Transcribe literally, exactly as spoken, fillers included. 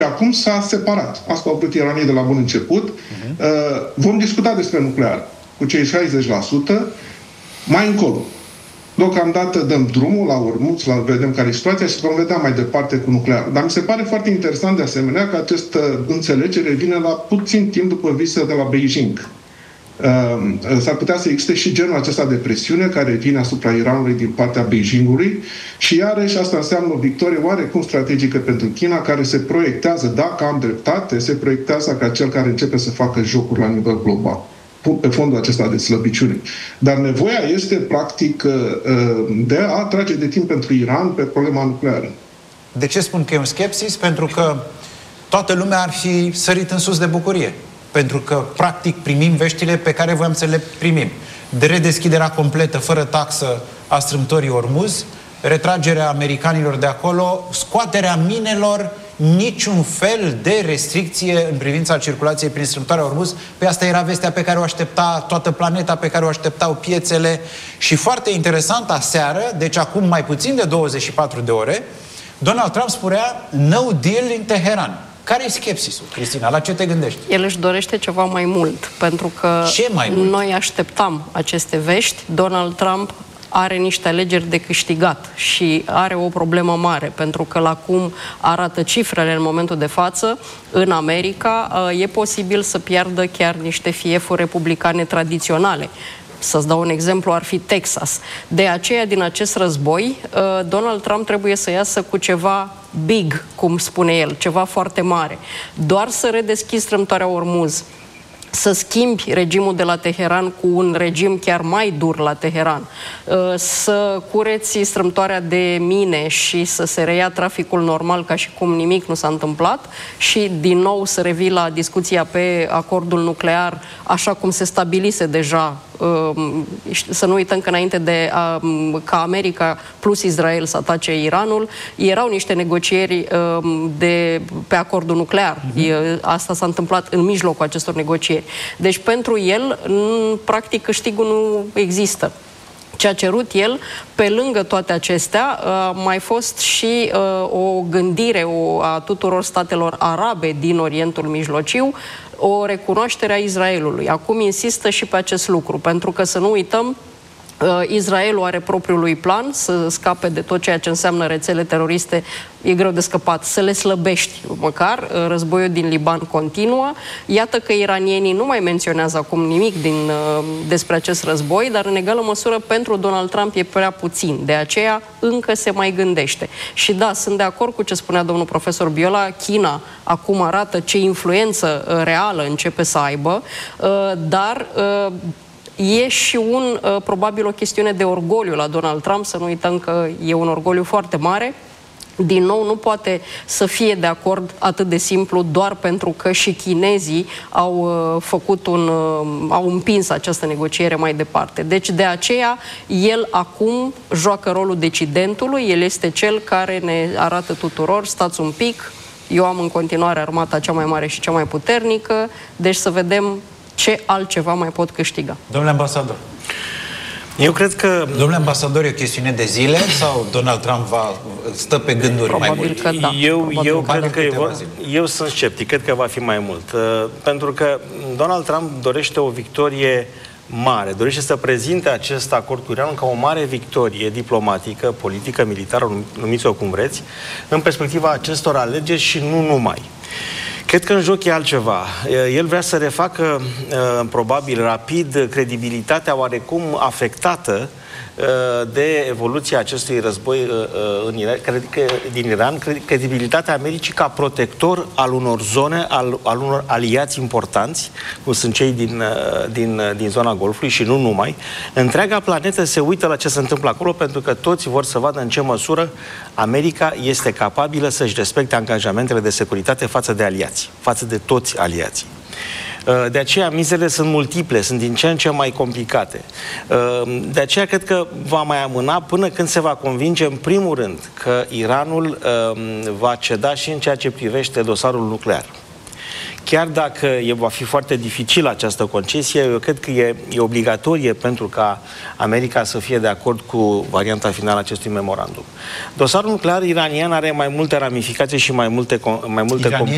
Acum s-a separat. Asta au vrut iranii de la bun început. Uh-huh. Uh, vom discuta despre nuclear cu cei șaizeci la sută mai încolo. Deocamdată dăm drumul la Ormuz, la vedem care e situația și vom vedea mai departe cu nuclear. Dar mi se pare foarte interesant de asemenea că această înțelegere vine la puțin timp după vizita de la Beijing. Uh, s-ar putea să existe și genul acesta de presiune care vine asupra Iranului din partea Beijingului și iarăși asta înseamnă o victorie oarecum strategică pentru China, care se proiectează, dacă am dreptate, se proiectează ca cel care începe să facă jocuri la nivel global pe fondul acesta de slăbiciune. Dar nevoia este practic de a trage de timp pentru Iran pe problema nucleară. De ce spun că e un skepsis? Pentru că toată lumea ar fi sărit în sus de bucurie. Pentru că, practic, primim veștile pe care voiam să le primim. De redeschiderea completă, fără taxă, a strâmtorii Ormuz, retragerea americanilor de acolo, scoaterea minelor, niciun fel de restricție în privința circulației prin strâmtoarea Ormuz. Pe asta era vestea pe care o aștepta toată planeta, pe care o așteptau piețele. Și foarte interesant, aseară, deci acum mai puțin de douăzeci și patru de ore, Donald Trump spunea no deal in Teheran. Care e skepsisul, Cristina? La ce te gândești? El își dorește ceva mai mult, pentru că ce mai mult? Noi așteptam aceste vești. Donald Trump are niște alegeri de câștigat și are o problemă mare, pentru că la cum arată cifrele în momentul de față, în America e posibil să piardă chiar niște fiefuri republicane tradiționale. Să-ți dau un exemplu, ar fi Texas. De aceea, din acest război, Donald Trump trebuie să iasă cu ceva big, cum spune el, ceva foarte mare. Doar să redeschizi strâmtoarea Ormuz, să schimbi regimul de la Teheran cu un regim chiar mai dur la Teheran, să cureți strâmtoarea de mine și să se reia traficul normal ca și cum nimic nu s-a întâmplat și din nou să revii la discuția pe acordul nuclear așa cum se stabilise deja. Să nu uităm că înainte de a, ca America plus Israel să atace Iranul, erau niște negocieri de, pe acordul nuclear. Uh-huh. Asta s-a întâmplat în mijlocul acestor negocieri. Deci pentru el, practic, câștigul nu există. Ce a cerut el, pe lângă toate acestea, a mai fost și o gândire a tuturor statelor arabe din Orientul Mijlociu, o recunoaștere a Israelului. Acum insistă și pe acest lucru, pentru că să nu uităm, Israelul are propriul lui plan să scape de tot ceea ce înseamnă rețele teroriste, e greu de scăpat, să le slăbești măcar. Războiul din Liban continuă. Iată că iranienii nu mai menționează acum nimic din, despre acest război, dar în egală măsură pentru Donald Trump e prea puțin. De aceea încă se mai gândește. Și da, sunt de acord cu ce spunea domnul profesor Biola, China acum arată ce influență reală începe să aibă, dar e și un, probabil o chestiune de orgoliu la Donald Trump, să nu uităm că e un orgoliu foarte mare. Din nou, nu poate să fie de acord atât de simplu doar pentru că și chinezii au făcut un, au împins această negociere mai departe. Deci de aceea el acum joacă rolul decidentului, el este cel care ne arată tuturor, stați un pic, eu am în continuare armata cea mai mare și cea mai puternică, deci să vedem ce altceva mai pot câștiga. Domnule ambasador, eu cred că... Domnule ambasador, e o chestiune de zile sau Donald Trump va stă pe gânduri Probabil mai mult? Că da. Eu, eu, cred că eu, eu sunt sceptic, cred că va fi mai mult. Uh, pentru că Donald Trump dorește o victorie mare, dorește să prezinte acest acord cu Iranul ca o mare victorie diplomatică, politică, militară, numiți-o cum vreți, în perspectiva acestor alegeri și nu numai. Cred că în joc e altceva. El vrea să refacă, probabil, rapid, credibilitatea oarecum afectată de evoluția acestui război în Iran, din Iran, credibilitatea Americii ca protector al unor zone, al, al unor aliați importanți, cum sunt cei din, din, din zona Golfului și nu numai. Întreaga planetă se uită la ce se întâmplă acolo, pentru că toți vor să vadă în ce măsură America este capabilă să-și respecte angajamentele de securitate față de aliați, față de toți aliații. De aceea mizele sunt multiple, sunt din ce în ce mai complicate. De aceea cred că va mai amâna până când se va convinge în primul rând că Iranul va ceda și în ceea ce privește dosarul nuclear. Chiar dacă e, va fi foarte dificil această concesie, eu cred că e, e obligatorie pentru ca America să fie de acord cu varianta finală a acestui memorandum. Dosarul nuclear iranian are mai multe ramificații și mai multe, mai multe componente.